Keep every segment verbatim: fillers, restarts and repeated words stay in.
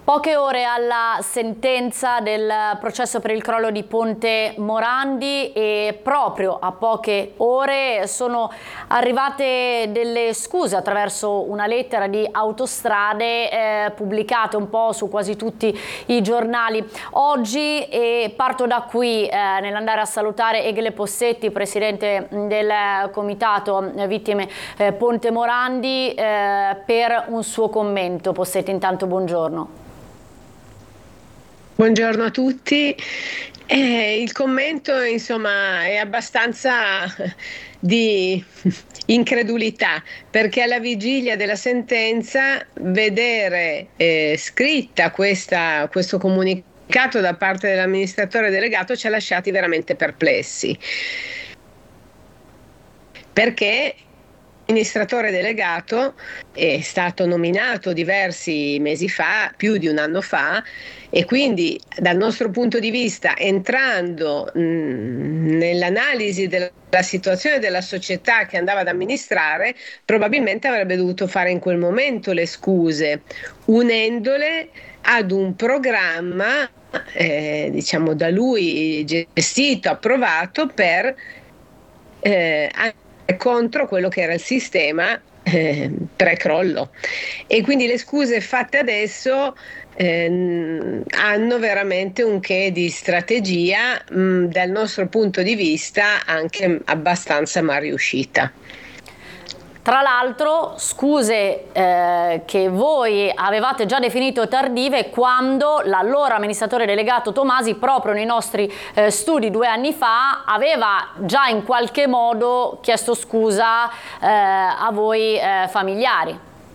Poche ore alla sentenza del processo per il crollo di Ponte Morandi e proprio a poche ore sono arrivate delle scuse attraverso una lettera di Autostrade eh, pubblicata un po' su quasi tutti i giornali oggi, e parto da qui eh, nell'andare a salutare Egle Possetti, presidente del comitato vittime eh, Ponte Morandi, eh, per un suo commento. Possetti, intanto buongiorno. Buongiorno a tutti. Eh, il commento, insomma, è abbastanza di incredulità, perché alla vigilia della sentenza vedere eh, scritta questa, questo comunicato da parte dell'amministratore delegato ci ha lasciati veramente perplessi, perché l'amministratore delegato è stato nominato diversi mesi fa, più di un anno fa, e quindi dal nostro punto di vista, entrando mh, nell'analisi della situazione della società che andava ad amministrare, probabilmente avrebbe dovuto fare in quel momento le scuse, unendole ad un programma eh, diciamo da lui gestito, approvato per eh, contro quello che era il sistema eh, pre-crollo. E quindi le scuse fatte adesso eh, hanno veramente un che di strategia, mh, dal nostro punto di vista anche abbastanza mal riuscita. Tra l'altro scuse eh, che voi avevate già definito tardive, quando l'allora amministratore delegato Tomasi, proprio nei nostri eh, studi due anni fa, aveva già in qualche modo chiesto scusa eh, a voi eh, familiari.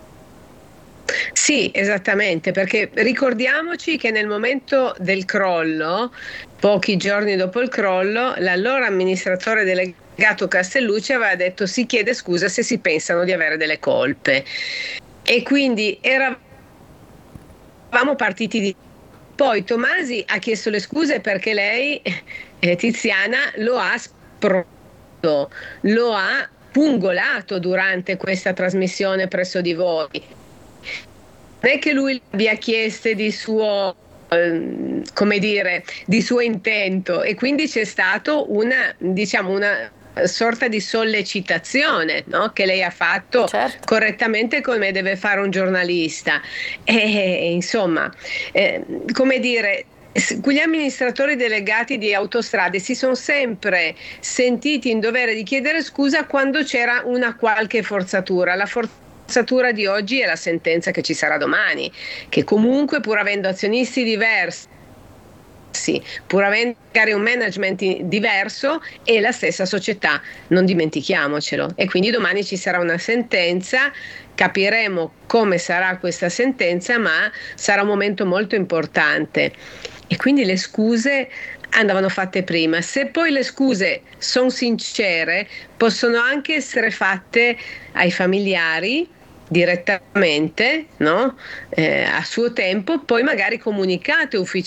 Sì, esattamente, perché ricordiamoci che nel momento del crollo, pochi giorni dopo il crollo, l'allora amministratore delegato Castellucci aveva detto: si chiede scusa se si pensano di avere delle colpe. E quindi eravamo partiti di... Poi Tomasi ha chiesto le scuse perché lei, eh, Tiziana, lo ha sprovato, lo ha pungolato durante questa trasmissione presso di voi. Non è che lui abbia chiesto di suo, eh, come dire, di suo intento, e quindi c'è stato una, diciamo, una sorta di sollecitazione, no? Che lei ha fatto Certo. correttamente, come deve fare un giornalista. E, insomma, eh, come dire, gli amministratori delegati di Autostrade si sono sempre sentiti in dovere di chiedere scusa quando c'era una qualche forzatura. La forzatura La forzatura di oggi è la sentenza che ci sarà domani, che comunque, pur avendo azionisti diversi, pur avendo un management diverso, è la stessa società, non dimentichiamocelo. E quindi domani ci sarà una sentenza, capiremo come sarà questa sentenza, ma sarà un momento molto importante. E quindi le scuse andavano fatte prima. Se poi le scuse sono sincere, possono anche essere fatte ai familiari direttamente, no? Eh, a suo tempo, poi magari comunicate ufficialmente